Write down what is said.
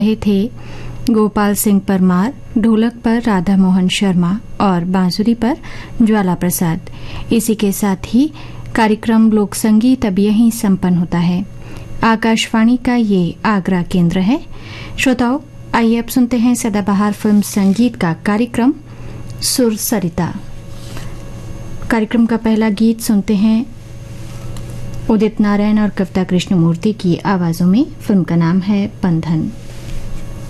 रहे थे गोपाल सिंह परमार, ढोलक पर राधा मोहन शर्मा और बांसुरी पर ज्वाला प्रसाद। इसी के साथ ही कार्यक्रम लोक संगीत अब यहीं संपन्न होता है। आकाशवाणी का ये आगरा केंद्र है। श्रोताओं, आइए अब सुनते हैं सदाबहार फिल्म संगीत का कार्यक्रम सुर सरिता। कार्यक्रम का पहला गीत सुनते हैं उदित नारायण और कविता कृष्णमूर्ति की आवाजों में। फिल्म का नाम है बंधन।